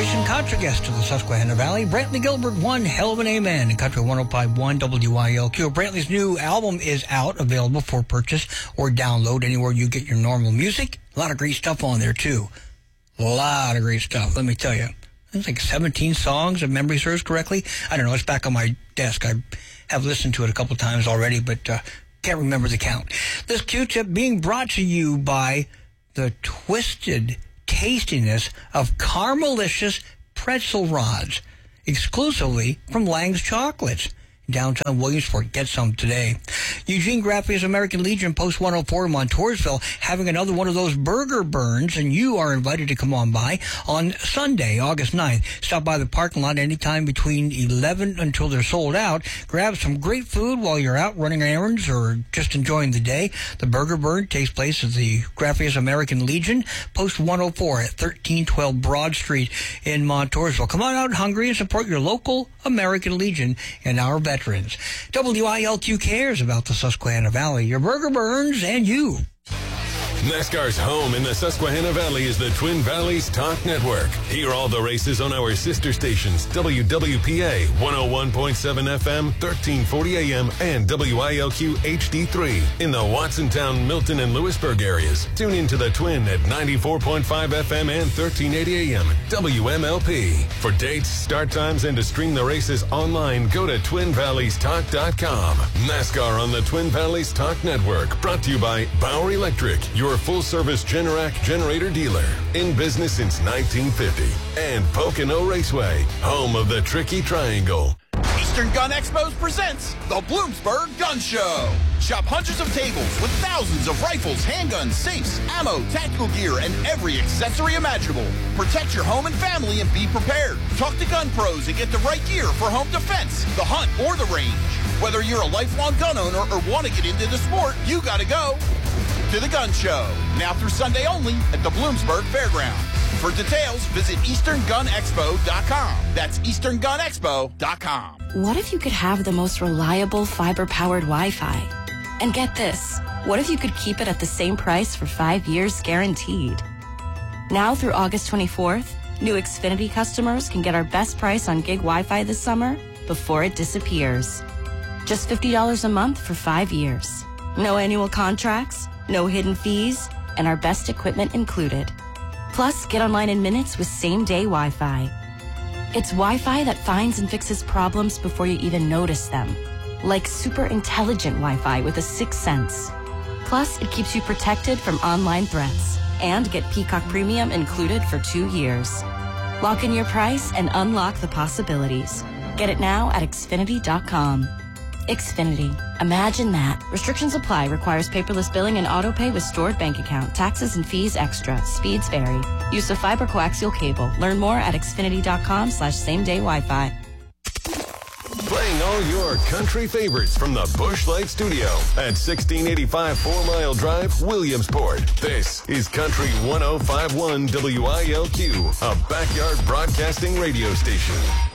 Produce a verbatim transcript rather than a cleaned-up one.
recent concert guest to the Susquehanna Valley, Brantley Gilbert, one hell of an amen in Country one oh five point one W I L Q. Brantley's new album is out, available for purchase or download anywhere you get your normal music. A lot of great stuff on there, too. A lot of great stuff, let me tell you. It's like seventeen songs, if memory serves correctly. I don't know, it's back on my desk. I have listened to it a couple times already, but uh, can't remember the count. This Q-tip being brought to you by the twisted tastiness of Caramelicious pretzel rods, exclusively from Lang's Chocolates. Downtown Williamsport. Get some today. Eugene Graffia's American Legion, Post one oh four in Montoursville, having another one of those burger burns, and you are invited to come on by on Sunday, August ninth. Stop by the parking lot anytime between eleven until they're sold out. Grab some great food while you're out running errands or just enjoying the day. The burger burn takes place at the Graffia's American Legion, Post one oh four at thirteen twelve Broad Street in Montoursville. Come on out hungry and support your local American Legion and our veterans. W I L Q cares about the Susquehanna Valley, your burger burns, and you. NASCAR's home in the Susquehanna Valley is the Twin Valleys Talk Network. Hear all the races on our sister stations, W W P A one oh one point seven F M, thirteen forty A M, and W I L Q H D three in the Watsontown, Milton, and Lewisburg areas. Tune into the Twin at ninety-four point five F M and thirteen eighty A M, W M L P. For dates, start times, and to stream the races online, go to twin valleys talk dot com. NASCAR on the Twin Valleys Talk Network, brought to you by Bauer Electric, your full-service Generac generator dealer. In business since nineteen fifty. And Pocono Raceway, home of the Tricky Triangle. Eastern Gun Expos presents the Bloomsburg Gun Show. Shop hundreds of tables with thousands of rifles, handguns, safes, ammo, tactical gear, and every accessory imaginable. Protect your home and family and be prepared. Talk to gun pros and get the right gear for home defense, the hunt, or the range. Whether you're a lifelong gun owner or want to get into the sport, you gotta go to the Gun Show, now through Sunday only at the Bloomsburg Fairgrounds. For details, visit eastern gun expo dot com. That's eastern gun expo dot com. What if you could have the most reliable fiber-powered Wi-Fi? And get this, what if you could keep it at the same price for five years guaranteed? Now through August twenty-fourth, new Xfinity customers can get our best price on gig Wi-Fi this summer before it disappears. Just fifty dollars a month for five years. No annual contracts, no hidden fees, and our best equipment included. Plus, get online in minutes with same-day Wi-Fi. It's Wi-Fi that finds and fixes problems before you even notice them. Like super intelligent Wi-Fi with a sixth sense. Plus, it keeps you protected from online threats. And get Peacock Premium included for two years. Lock in your price and unlock the possibilities. Get it now at Xfinity dot com. Xfinity. Imagine that. Restrictions apply. Requires paperless billing and auto pay with stored bank account. Taxes and fees extra. Speeds vary. Use of fiber coaxial cable. Learn more at Xfinity dot com slash same day Wi-Fi. Playing all your country favorites from the Busch Light Studio at sixteen eighty-five Four Mile Drive, Williamsport. This is Country one oh five point one W I L Q, a backyard broadcasting radio station.